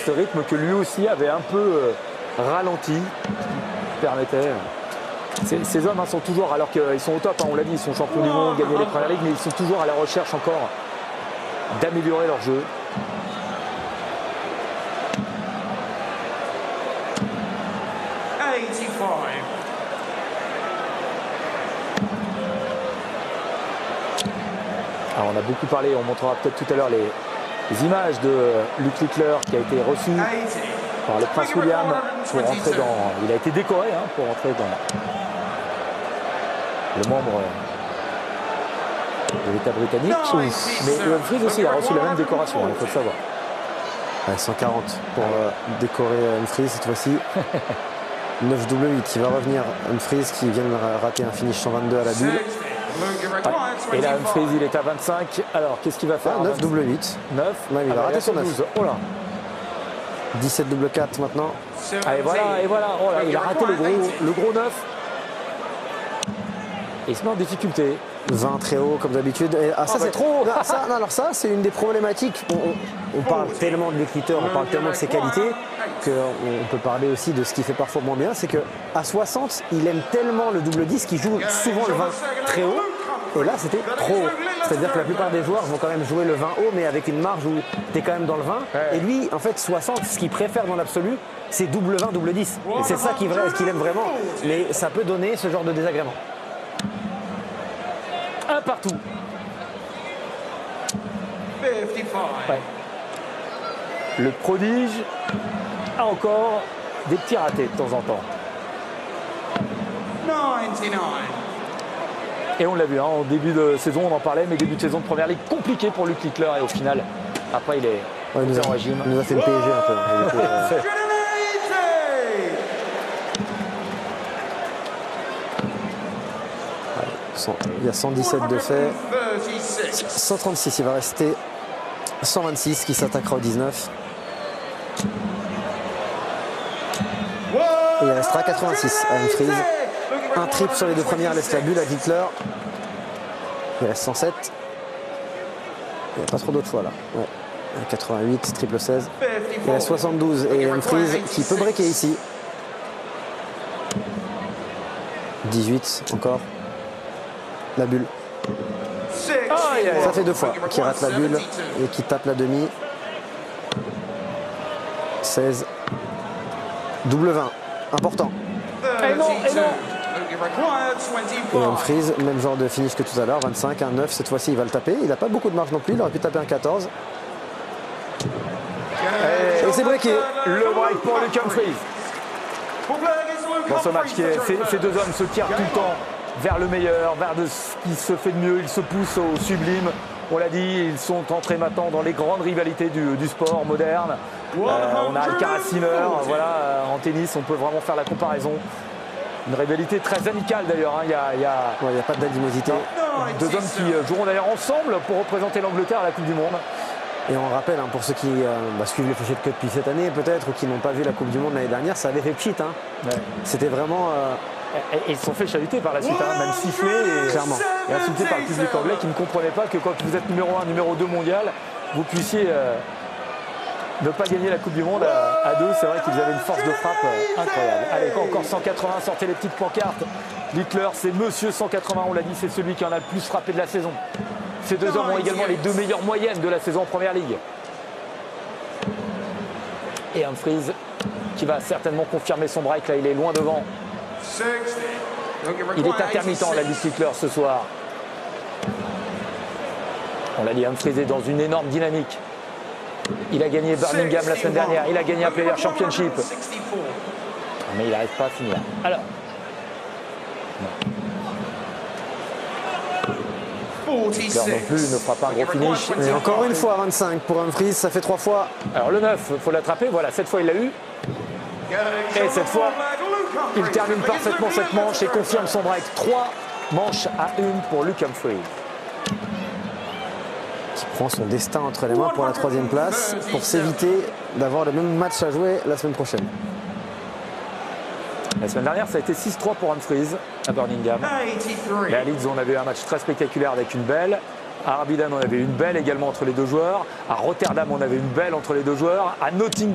Ce rythme que lui aussi avait un peu ralenti, permettait. Ces hommes sont toujours, alors qu'ils sont au top, on l'a dit, ils sont champions du monde, gagnent les premières ligues, mais ils sont toujours à la recherche encore d'améliorer leur jeu. Alors on a beaucoup parlé, on montrera peut-être tout à l'heure les images de Luke Littler qui a été reçu par le prince William pour rentrer dans... Il a été décoré pour rentrer dans le membre de l'État britannique. Mais Humphries aussi a reçu la même décoration, il faut le savoir. Ouais, 140 pour décorer Humphries cette fois-ci. 9-8, il va revenir Humphries qui vient de rater un finish 122 à la bulle. Ouais. Et là, Humphries, il est à 25. Alors, qu'est-ce qu'il va faire? 9-8. 9. Ouais, il va rater son 9. Oh là. 17-4 maintenant. Ah, et voilà, et voilà. Oh là, il a raté le gros 9. Et il se met en difficulté. 20 très haut comme d'habitude. Ah, ça c'est trop. Alors ça c'est une des problématiques. On parle tellement de Luke Littler, on parle tellement de ses qualités qu'on peut parler aussi de ce qu'il fait parfois moins bien. C'est qu'à 60, il aime tellement le double 10 qu'il joue souvent le 20 très haut. Et là c'était trop haut. C'est-à-dire que la plupart des joueurs vont quand même jouer le 20 haut, mais avec une marge où tu es quand même dans le 20. Et lui, en fait, 60, ce qu'il préfère dans l'absolu, c'est double 20, double 10. Et c'est ça qu'il aime vraiment. Mais ça peut donner ce genre de désagrément. Un partout. Ouais. Le prodige a encore des petits ratés de temps en temps. 99. Et on l'a vu, en début de saison, on en parlait, mais début de saison de première ligue compliqué pour Luke Littler. Et au final, après, il est en régime. Il nous a fait le PSG un peu. Il y a 117 de fait. 136, il va rester 126 qui s'attaquera au 19. Et il restera 86 à Humphries. Un triple sur les deux premières laisse la bulle à Littler. Il reste 107. Il n'y a pas trop d'autres choix là. Ouais. 88, triple 16. Il reste 72 et Humphries qui peut breaker ici. 18 encore. La bulle. Ça fait deux fois qu'il rate la bulle et qui tape la demi. 16. Double 20. Important. Et non. Et Humphries, même genre de finish que tout à l'heure. 25, un 9. Cette fois-ci, il va le taper. Il n'a pas beaucoup de marge non plus. Il aurait pu taper un 14. Et c'est breaké. Le break pour Luke Humphries. Dans ce match, ces deux hommes se tirent tout le temps vers le meilleur, vers ce qui se fait de mieux. Ils se poussent au sublime. On l'a dit, ils sont entrés maintenant dans les grandes rivalités du sport moderne. On a Alcaraz-Sinner, voilà, en tennis, on peut vraiment faire la comparaison. Une rivalité très amicale d'ailleurs. Il n'y a pas d'animosité. Deux hommes qui joueront d'ailleurs ensemble pour représenter l'Angleterre à la Coupe du Monde. Et on rappelle, pour ceux qui suivent les Fléchettes depuis cette année peut-être, ou qui n'ont pas vu la Coupe du Monde l'année dernière, ça avait fait pchit. Ouais. C'était vraiment... Et ils se sont fait chahuter par la suite, même sifflés et insultés par le public anglais qui ne comprenait pas que quand vous êtes numéro 1, numéro 2 mondial, vous puissiez ne pas gagner la Coupe du Monde à deux. C'est vrai qu'ils avaient une force de frappe incroyable. Allez, encore 180, sortez les petites pancartes. Littler, c'est monsieur 180, on l'a dit, c'est celui qui en a le plus frappé de la saison. Ces deux hommes ont également les deux meilleures moyennes de la saison en première ligue. Et Humphries qui va certainement confirmer son break, là il est loin devant. Il est intermittent, la Luke Littler ce soir. On l'a dit, Humphries est dans une énorme dynamique. Il a gagné Birmingham la semaine dernière, il a gagné un Player Championship. Mais il n'arrive pas à finir. Alors. Littler non plus ne fera pas un gros finish. Et encore une fois 25 pour Humphries, ça fait 3 fois. Alors le 9, il faut l'attraper, voilà, cette fois il l'a eu. Et cette fois, il termine parfaitement cette manche et confirme son break. 3 manches à 1 pour Luke Humphries. Qui prend son destin entre les mains pour la 3e place, pour s'éviter d'avoir le même match à jouer la semaine prochaine. La semaine dernière, ça a été 6-3 pour Humphries à Birmingham. Et à Leeds, on avait un match très spectaculaire avec une belle. À Abidjan, on avait une belle également entre les deux joueurs. À Rotterdam, on avait une belle entre les deux joueurs. À Nottingham,